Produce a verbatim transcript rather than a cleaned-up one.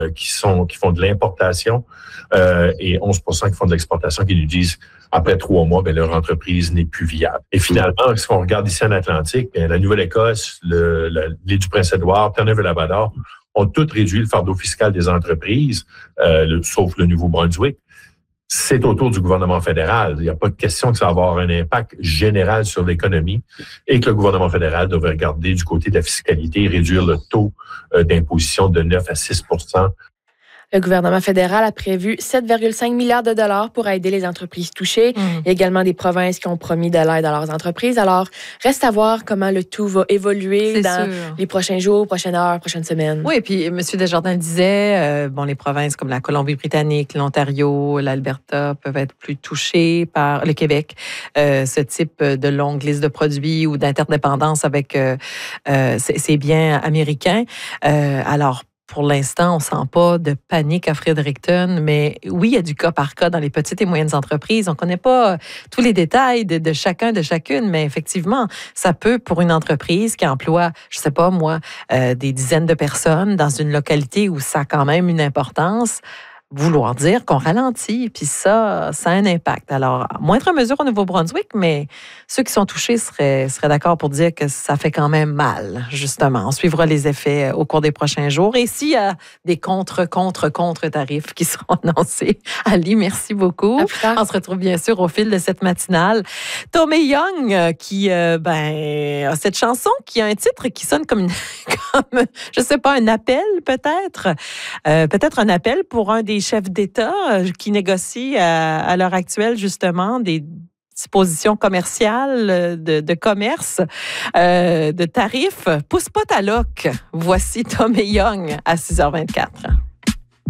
qui sont qui font de l'importation euh, et onze pour cent qui font de l'exportation, qui nous disent après trois mois, ben leur entreprise n'est plus viable. Et finalement, si on regarde ici en Atlantique, bien, la Nouvelle-Écosse, le, la, l'île du Prince-Édouard, Terre-Neuve-et-Labrador ont toutes réduit le fardeau fiscal des entreprises, euh, le, sauf le Nouveau-Brunswick. C'est autour du gouvernement fédéral. Il n'y a pas de question que ça va avoir un impact général sur l'économie et que le gouvernement fédéral devrait regarder du côté de la fiscalité et réduire le taux d'imposition de neuf à six pour cent. Le gouvernement fédéral a prévu sept virgule cinq milliards de dollars pour aider les entreprises touchées. Mmh. Il y a également des provinces qui ont promis de l'aide à leurs entreprises. Alors, reste à voir comment le tout va évoluer C'est dans sûr. les prochains jours, prochaines heures, prochaines semaines. Oui, et puis M. Desjardins le disait, euh, bon, les provinces comme la Colombie-Britannique, l'Ontario, l'Alberta peuvent être plus touchées par le Québec, euh, ce type de longue liste de produits ou d'interdépendance avec euh, euh, ces, ces biens américains. Euh, alors, pour l'instant, on ne sent pas de panique à Fredericton, mais oui, il y a du cas par cas dans les petites et moyennes entreprises. On ne connaît pas tous les détails de, de chacun, de chacune, mais effectivement, ça peut, pour une entreprise qui emploie, je ne sais pas moi, euh, des dizaines de personnes dans une localité où ça a quand même une importance, vouloir dire qu'on ralentit, puis ça, ça a un impact. Alors, à moindre mesure au Nouveau-Brunswick, mais ceux qui sont touchés seraient, seraient d'accord pour dire que ça fait quand même mal, justement. On suivra les effets au cours des prochains jours. Et s'il y a des contre, contre, contre tarifs qui seront annoncés, Ali, merci beaucoup. On se retrouve bien sûr au fil de cette matinale. Tommy Young, qui euh, ben, a cette chanson qui a un titre qui sonne comme, une, comme je sais pas, un appel peut-être. Euh, peut-être un appel pour un des chefs d'État qui négocient à, à l'heure actuelle, justement, des dispositions commerciales, de, de commerce, euh, de tarifs. Pousse pas ta loc. Voici Tommy Young à six heures vingt-quatre.